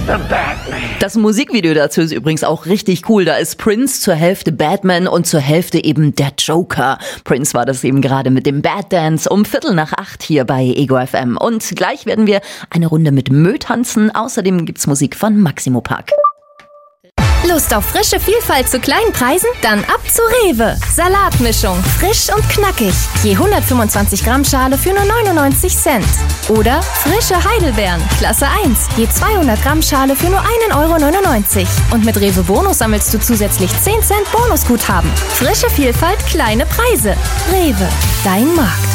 Das Musikvideo dazu ist übrigens auch richtig cool. Da ist Prince zur Hälfte Batman und zur Hälfte eben der Joker. Prince war das eben gerade mit dem Bad Dance um 7:45 hier bei Ego FM. Und gleich werden wir eine Runde mit Mö tanzen. Außerdem gibt's Musik von Maximo Park. Lust auf frische Vielfalt zu kleinen Preisen? Dann ab zu Rewe. Salatmischung, frisch und knackig. Je 125 Gramm Schale für nur 99 Cent. Oder frische Heidelbeeren, Klasse 1. Je 200 Gramm Schale für nur 1,99 €. Und mit Rewe Bonus sammelst du zusätzlich 10 Cent Bonusguthaben. Frische Vielfalt, kleine Preise. Rewe, dein Markt.